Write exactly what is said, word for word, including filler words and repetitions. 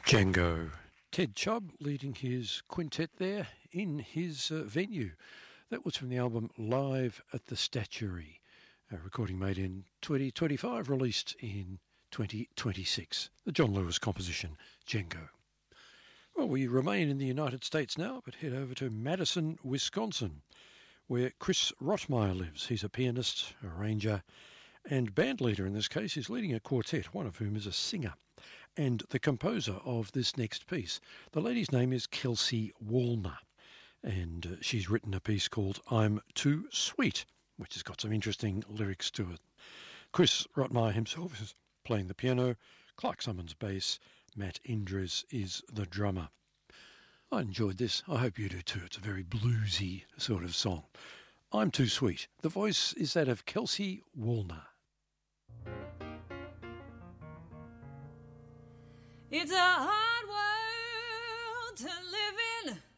Django. Ted Chubb leading his quintet there in his uh, venue. That was from the album Live at the Statuary, a recording made in twenty twenty-five, released in twenty twenty-six. The John Lewis composition, Django. Well, we remain in the United States now, but head over to Madison, Wisconsin, where Chris Rottmeyer lives. He's a pianist, arranger, and band leader in this case. He's leading a quartet, one of whom is a singer, and the composer of this next piece. The lady's name is Kelsey Wallner, and uh, she's written a piece called I'm Too Sweet, which has got some interesting lyrics to it. Chris Rottmeyer himself is playing the piano, Clark Summons bass, Matt Indres is the drummer. I enjoyed this. I hope you do too. It's a very bluesy sort of song. I'm Too Sweet. The voice is that of Kelsey Wallner. It's a hard world to live in.